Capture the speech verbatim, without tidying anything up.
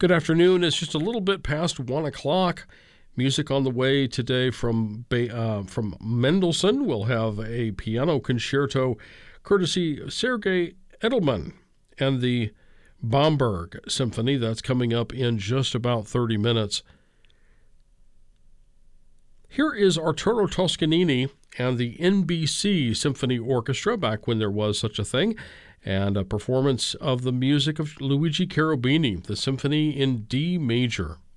Good afternoon. It's just a little bit past one o'clock. Music on the way today from uh, from Mendelssohn. We'll have a piano concerto courtesy Sergei Edelman and the Bamberg Symphony. That's coming up in just about thirty minutes. Here is Arturo Toscanini and the N B C Symphony Orchestra, back when there was such a thing, and a performance of the music of Luigi Cherubini, the Symphony in D major.